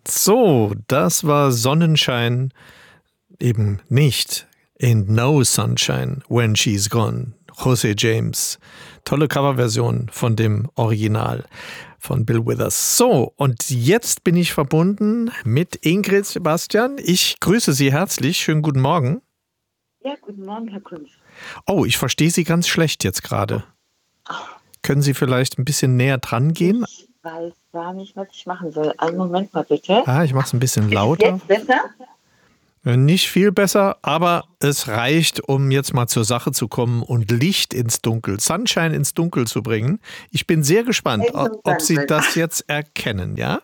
So, das war Sonnenschein, eben nicht Ain't No Sunshine When She's Gone. Jose James. Tolle Coverversion von dem Original von Bill Withers. So, und jetzt bin ich verbunden mit Ingrid Sebastian. Ich grüße Sie herzlich. Schönen guten Morgen. Ja, guten Morgen, Herr Kunz. Oh, ich verstehe Sie ganz schlecht jetzt gerade. Können Sie vielleicht ein bisschen näher dran gehen? Ich weiß gar nicht, was ich machen soll. Einen Moment mal bitte. Ich mache es ein bisschen lauter. Ist jetzt besser? Nicht viel besser, aber es reicht, um jetzt mal zur Sache zu kommen und Licht ins Dunkel, Sunshine ins Dunkel zu bringen. Ich bin sehr gespannt, ob Sie das jetzt erkennen, ja?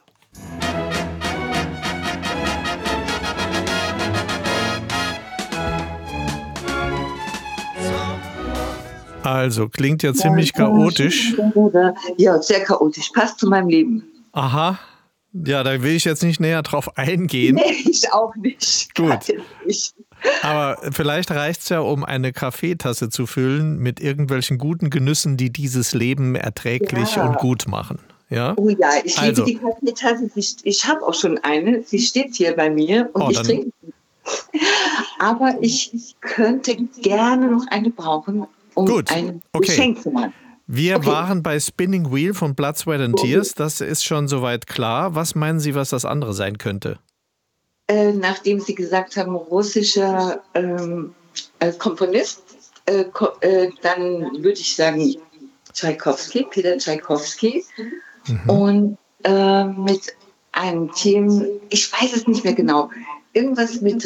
Also, klingt ja ziemlich chaotisch. Ja, sehr chaotisch. Passt zu meinem Leben. Aha. Ja, da will ich jetzt nicht näher drauf eingehen. Nee, ich auch nicht. Gut. Aber vielleicht reicht es ja, um eine Kaffeetasse zu füllen mit irgendwelchen guten Genüssen, die dieses Leben erträglich und gut machen. Ja? Oh ja, ich liebe die Kaffeetasse. Ich habe auch schon eine. Sie steht hier bei mir und ich trinke sie. Aber ich könnte gerne noch eine brauchen, um ein Geschenk zu machen. Wir waren bei Spinning Wheel von Blood, Sweat and Tears. Das ist schon soweit klar. Was meinen Sie, was das andere sein könnte? Nachdem Sie gesagt haben, russischer Komponist, dann würde ich sagen Peter Tschaikowski. Und mit einem Thema, ich weiß es nicht mehr genau, irgendwas mit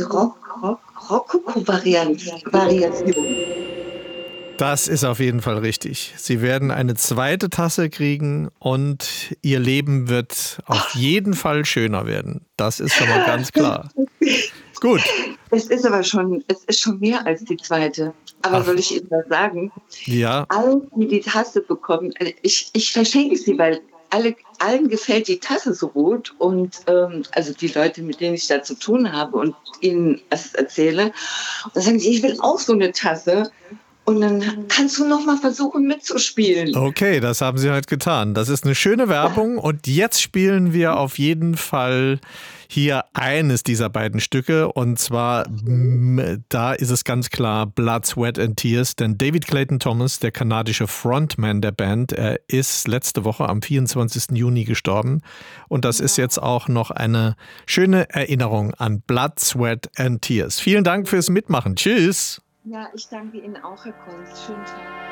Rokoko-Variation. Das ist auf jeden Fall richtig. Sie werden eine zweite Tasse kriegen und Ihr Leben wird auf jeden Fall schöner werden. Das ist schon mal ganz klar. Gut. Es ist schon mehr als die zweite. Aber soll ich Ihnen was sagen? Ja. Alle, die die Tasse bekommen, ich verschenke sie, weil allen gefällt die Tasse so gut. Und also die Leute, mit denen ich da zu tun habe und ihnen das erzähle, und dann sagen sie, ich will auch so eine Tasse. Und dann kannst du noch mal versuchen mitzuspielen. Okay, das haben Sie heute getan. Das ist eine schöne Werbung. Und jetzt spielen wir auf jeden Fall hier eines dieser beiden Stücke. Und zwar, da ist es ganz klar Blood, Sweat and Tears. Denn David Clayton Thomas, der kanadische Frontman der Band, er ist letzte Woche am 24. Juni gestorben. Und das ist jetzt auch noch eine schöne Erinnerung an Blood, Sweat and Tears. Vielen Dank fürs Mitmachen. Tschüss. Ja, ich danke Ihnen auch, Herr Kunz. Schönen Tag.